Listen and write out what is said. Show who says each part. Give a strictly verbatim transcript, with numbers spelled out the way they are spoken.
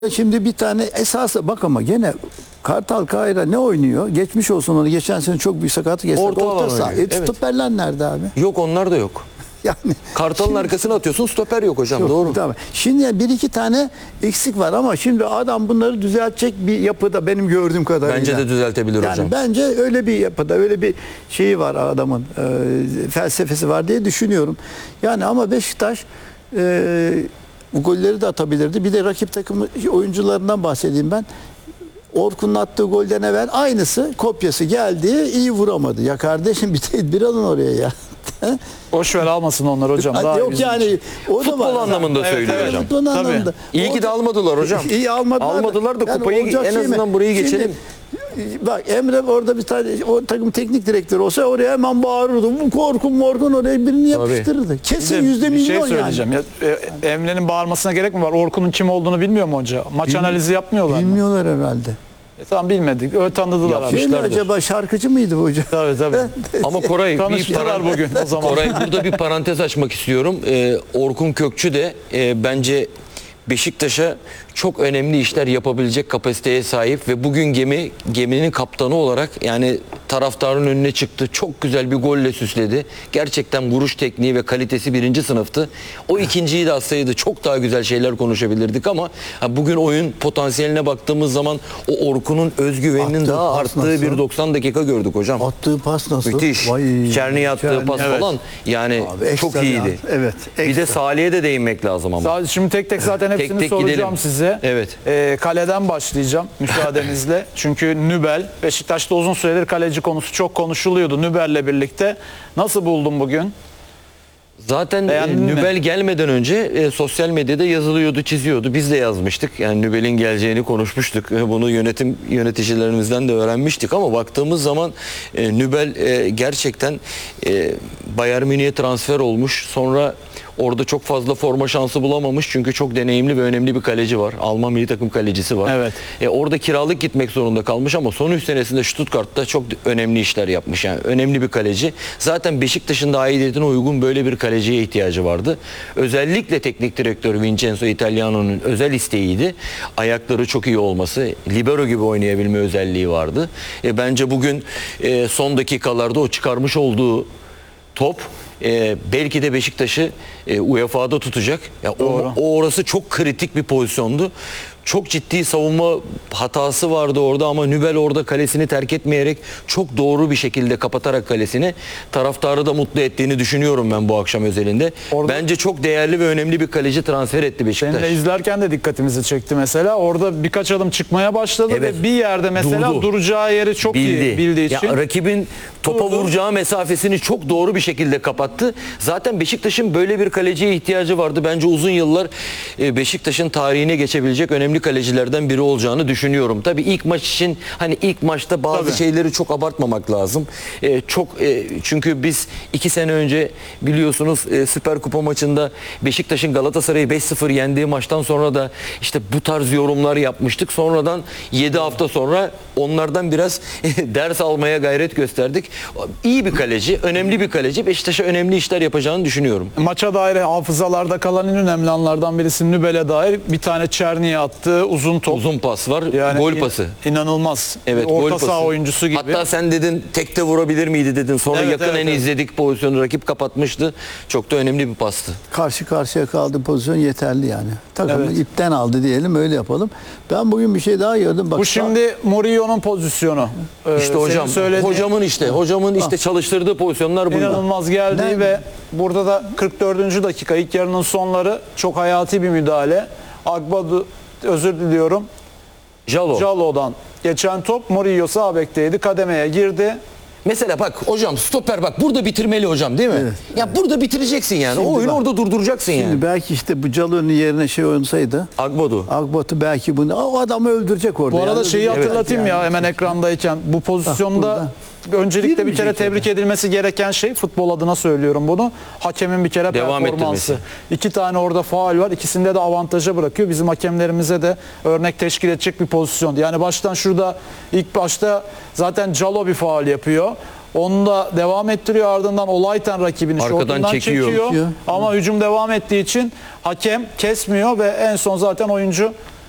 Speaker 1: Şimdi bir tane esası bak ama gene Kartal Kayra ne oynuyor? Geçmiş olsun onu. Geçen sene çok büyük sakatlık geçti.
Speaker 2: Orta
Speaker 1: Orta
Speaker 2: alan
Speaker 1: saha.
Speaker 2: oynuyor.
Speaker 1: E,
Speaker 2: Evet.
Speaker 1: stoperler nerede abi?
Speaker 2: Yok, onlar da yok.
Speaker 1: Yani
Speaker 2: Kartal'ın
Speaker 1: şimdi-
Speaker 2: arkasına atıyorsun, stoper yok hocam.
Speaker 1: Yok,
Speaker 2: Doğru.
Speaker 1: tamam. Şimdi yani bir iki tane eksik var ama şimdi adam bunları düzeltecek bir yapıda benim gördüğüm kadarıyla.
Speaker 2: Bence de düzeltebilir
Speaker 1: yani
Speaker 2: hocam.
Speaker 1: bence öyle bir yapıda, öyle bir şeyi var adamın, e, felsefesi var diye düşünüyorum. Yani ama Beşiktaş e, bu golleri de atabilirdi. Bir de rakip takım oyuncularından bahsedeyim ben. Orkun'un attığı golden evvel aynısı, kopyası geldi, iyi vuramadı. Ya kardeşim bir tedbir alın oraya ya.
Speaker 3: Boş ver, almasın onlar hocam. Daha
Speaker 1: Yok
Speaker 3: bizim
Speaker 1: yani o da
Speaker 2: Futbol
Speaker 1: var.
Speaker 2: anlamında
Speaker 3: Evet,
Speaker 2: söylüyor
Speaker 3: evet.
Speaker 2: hocam.
Speaker 1: Futbol anlamında.
Speaker 2: İyi ki de almadılar hocam.
Speaker 1: İyi almadılar.
Speaker 2: Almadılar da
Speaker 1: Yani
Speaker 2: kupayı
Speaker 1: olacak
Speaker 2: en
Speaker 1: şey mi?
Speaker 2: azından burayı
Speaker 1: Şimdi,
Speaker 2: geçelim.
Speaker 1: bak Emre orada bir tane o takım teknik direktörü olsa oraya hemen bağırırdı. Bu korkun morkun oraya birini yapıştırırdı. Kesin
Speaker 3: Bir de
Speaker 1: yüzde
Speaker 3: bir şey
Speaker 1: milyon yani.
Speaker 3: söyleyeceğim. Ya, e, Emre'nin bağırmasına gerek mi var? Orkun'un kim olduğunu bilmiyor mu hoca? Maç analizi yapmıyorlar mı?
Speaker 1: Bilmiyorlar herhalde.
Speaker 3: E, tamam, bilmedik. Öyle tanıdılar abi.
Speaker 1: Şey mi
Speaker 2: Yapmışlardır.
Speaker 1: acaba şarkıcı mıydı bu hoca?
Speaker 3: Tabii tabii.
Speaker 2: Ama Koray, bir
Speaker 3: Tanıştılar
Speaker 2: paran-
Speaker 3: bugün o zaman.
Speaker 2: Koray burada bir parantez açmak istiyorum. Ee, Orkun Kökçü de e, bence Beşiktaş'a çok önemli işler yapabilecek kapasiteye sahip ve bugün gemi geminin kaptanı olarak yani taraftarın önüne çıktı. Çok güzel bir golle süsledi. Gerçekten vuruş tekniği ve kalitesi birinci sınıftı. O ikinciyi de atsaydı çok daha güzel şeyler konuşabilirdik ama ha, bugün oyun potansiyeline baktığımız zaman o Orkun'un özgüveninin
Speaker 1: Attığı
Speaker 2: daha
Speaker 1: pas
Speaker 2: arttığı
Speaker 1: nasıl?
Speaker 2: bir doksan dakika gördük hocam.
Speaker 1: Attığı pas nasıl?
Speaker 2: Müthiş.
Speaker 1: Vay,
Speaker 2: Çerni'ye attığı
Speaker 1: Çerni.
Speaker 2: pas
Speaker 3: Evet.
Speaker 2: falan yani
Speaker 1: Abi,
Speaker 2: çok
Speaker 1: ekstra
Speaker 2: iyiydi.
Speaker 1: yani. Evet,
Speaker 2: Bir de
Speaker 1: ekstra.
Speaker 2: Salih'e de değinmek lazım ama.
Speaker 3: Sadece şimdi tek tek zaten hepsini
Speaker 2: tek
Speaker 3: soracağım
Speaker 2: gidelim.
Speaker 3: size.
Speaker 2: Evet.
Speaker 3: Ee, kaleden başlayacağım müsaadenizle. Çünkü Nübel, Beşiktaş'ta uzun süredir kaleci konusu çok konuşuluyordu Nübel'le birlikte. Nasıl buldun bugün?
Speaker 2: Zaten e,
Speaker 3: Beğendin mi?
Speaker 2: Nübel gelmeden önce e, sosyal medyada yazılıyordu, çiziyordu. Biz de yazmıştık. Yani Nübel'in geleceğini konuşmuştuk. E, bunu yönetim yöneticilerimizden de öğrenmiştik ama baktığımız zaman e, Nübel e, gerçekten e, Bayern Münih'e transfer olmuş. Sonra orada çok fazla forma şansı bulamamış. Çünkü çok deneyimli ve önemli bir kaleci var. Alman milli takım kalecisi var.
Speaker 3: Evet.
Speaker 2: E, orada kiralık gitmek zorunda kalmış ama son üç senesinde Stuttgart'ta çok önemli işler yapmış. Yani önemli bir kaleci. Zaten Beşiktaş'ın da aidiyetine uygun böyle bir kaleciye ihtiyacı vardı. Özellikle teknik direktör Vincenzo Italiano'nun özel isteğiydi. Ayakları çok iyi olması, libero gibi oynayabilme özelliği vardı. E, bence bugün e, son dakikalarda o çıkarmış olduğu top e, belki de Beşiktaş'ı e, U E F A'da tutacak. Ya o, o orası çok kritik bir pozisyondu. Çok ciddi savunma hatası vardı orada ama Nübel orada kalesini terk etmeyerek çok doğru bir şekilde kapatarak kalesini taraftarı da mutlu ettiğini düşünüyorum ben bu akşam özelinde.
Speaker 3: Orada-
Speaker 2: Bence çok değerli ve önemli bir kaleci transfer etti Beşiktaş.
Speaker 3: Seninle izlerken de dikkatimizi çekti mesela. Orada birkaç adım çıkmaya başladı
Speaker 2: Evet.
Speaker 3: ve bir yerde mesela
Speaker 2: Durdu.
Speaker 3: duracağı yeri çok iyi bildiği için.
Speaker 2: Ya, rakibin topa
Speaker 3: Durdu.
Speaker 2: vuracağı mesafesini çok doğru bir şekilde kapattı. Zaten Beşiktaş'ın böyle bir kaleciye ihtiyacı vardı. Bence uzun yıllar e, Beşiktaş'ın tarihine geçebilecek önemli kalecilerden biri olacağını düşünüyorum. Tabii ilk maç için hani ilk maçta bazı
Speaker 3: Tabii.
Speaker 2: şeyleri çok abartmamak lazım. E, çok e, çünkü biz iki sene önce biliyorsunuz e, Süper Kupa maçında Beşiktaş'ın Galatasaray'ı beş sıfır yendiği maçtan sonra da işte bu tarz yorumlar yapmıştık. Sonradan yedi hafta sonra onlardan biraz ders almaya gayret gösterdik. İyi bir kaleci, önemli bir kaleci. Beşiktaş'a önemli işler yapacağını düşünüyorum.
Speaker 3: Maça dair hafızalarda kalan en önemli anlardan birisi Nübel'e dair bir tane Çerni'ye attığı uzun top.
Speaker 2: Uzun pas var,
Speaker 3: Yani
Speaker 2: gol
Speaker 3: in-
Speaker 2: pası.
Speaker 3: İnanılmaz.
Speaker 2: Evet,
Speaker 3: Orta
Speaker 2: gol pası.
Speaker 3: saha oyuncusu gibi.
Speaker 2: Hatta sen dedin tekte vurabilir miydi dedin. Sonra
Speaker 3: Evet,
Speaker 2: yakın
Speaker 3: evet,
Speaker 2: en
Speaker 3: evet.
Speaker 2: izledik pozisyonu rakip kapatmıştı. Çok da önemli bir pastı.
Speaker 1: Karşı karşıya kaldığı pozisyon yeterli yani. Takımı
Speaker 3: Evet.
Speaker 1: ipten aldı diyelim, öyle yapalım. Ben bugün bir şey daha gördüm. Bak,
Speaker 3: Bu şimdi Mourinho'nun pozisyonu. Ee,
Speaker 2: İşte
Speaker 3: senin
Speaker 2: hocam,
Speaker 3: söylediğin-
Speaker 2: hocamın işte, hocamın işte çalıştırdığı pozisyonlar bunlar.
Speaker 3: İnanılmaz geldi
Speaker 1: Ne-
Speaker 3: ve burada da kırk dördüncü dakika ilk yarının sonları çok hayati bir müdahale. Agbadu, özür diliyorum,
Speaker 2: Jalo.
Speaker 3: Jalo'dan geçen top Mourinho sağ bekteydi, kademeye girdi.
Speaker 2: Mesela bak hocam stoper bak burada bitirmeli hocam değil mi?
Speaker 1: Evet.
Speaker 2: Ya burada bitireceksin yani.
Speaker 1: Şimdi
Speaker 2: o oyunu
Speaker 1: bak,
Speaker 2: orada durduracaksın
Speaker 1: Şimdi
Speaker 2: yani.
Speaker 1: belki işte bu Calo'nun yerine şey oynasaydı,
Speaker 2: Agbodu.
Speaker 1: Akbat'ı belki bunu o adamı öldürecek orada.
Speaker 3: Bu arada
Speaker 1: Yani
Speaker 3: şeyi
Speaker 1: öldürecek
Speaker 3: hatırlatayım
Speaker 1: yani.
Speaker 3: ya hemen ekrandayken. Bu pozisyonda
Speaker 1: burada.
Speaker 3: öncelikle bir kere
Speaker 1: Girmeyecek
Speaker 3: tebrik
Speaker 1: yani.
Speaker 3: edilmesi gereken şey, futbol adına söylüyorum bunu. Hakemin bir kere
Speaker 2: Devam
Speaker 3: performansı.
Speaker 2: ettirmesi.
Speaker 3: İki tane orada faul var. İkisinde de avantaja bırakıyor. Bizim hakemlerimize de örnek teşkil edecek bir pozisyon. Yani baştan şurada ilk başta zaten Calo bir faul yapıyor. Onu da devam ettiriyor, ardından Olayten rakibini
Speaker 2: Arkadan
Speaker 3: şortundan
Speaker 2: çekiyor.
Speaker 3: çekiyor.
Speaker 1: Çekiyor.
Speaker 3: Ama hücum devam ettiği için hakem kesmiyor ve en son zaten oyuncu